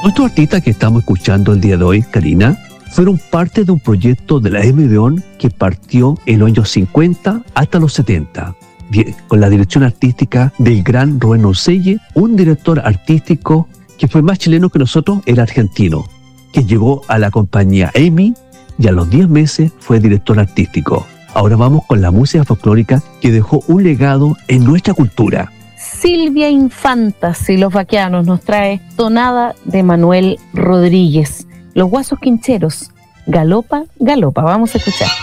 Nuestros artistas que estamos escuchando el día de hoy, Karina, fueron parte de un proyecto de la M. León que partió en los años 50 hasta los 70, con la dirección artística del gran Rubén Orselle, un director artístico que fue más chileno que nosotros, era argentino, que llegó a la compañía EMI y a los 10 meses fue director artístico. Ahora vamos con la música folclórica que dejó un legado en nuestra cultura. Silvia Infantas y los Vaquianos nos trae Tonada de Manuel Rodríguez. Los Guasos Quincheros, Galopa, Galopa. Vamos a escuchar.